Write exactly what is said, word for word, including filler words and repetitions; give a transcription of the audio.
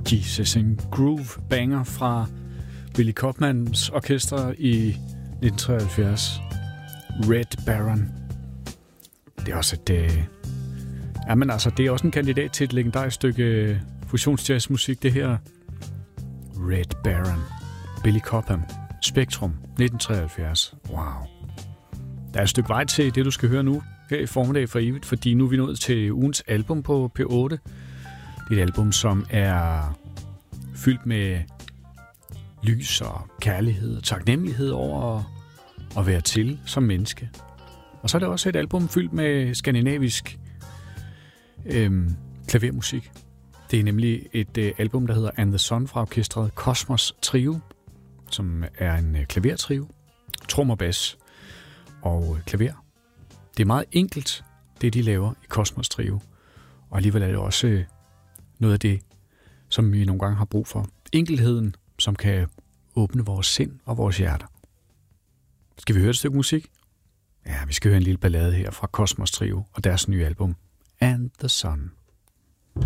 Jesus, en groove banger fra Billy Cobhams orkester i nitten treoghalvfjerds. Red Baron. Det er også et... Øh... Ja, men altså, det er også en kandidat til et legendarisk stykke fusionsjazzmusik, det her. Red Baron. Billy Cobham. Spektrum. nitten treoghalvfjerds. Wow. Der er et stykke vej til det, du skal høre nu, her i Formiddag for evigt, fordi nu er vi nået til ugens album på P otte. Det er et album, som er fyldt med lys og kærlighed og taknemmelighed over at være til som menneske. Og så er det også et album fyldt med skandinavisk øhm, klavermusik. Det er nemlig et øh, album, der hedder And the Sun fra orkestret Kosmos Trio, som er en øh, klavertrio, trommer, bas og øh, klaver. Det er meget enkelt, det de laver i Kosmos Trio, og alligevel er det også øh, noget af det, som vi nogle gange har brug for. Enkelheden, som kan åbne vores sind og vores hjerter. Skal vi høre et stykke musik? Ja, vi skal høre en lille ballade her fra Kosmos Trio og deres nye album, And the Sun.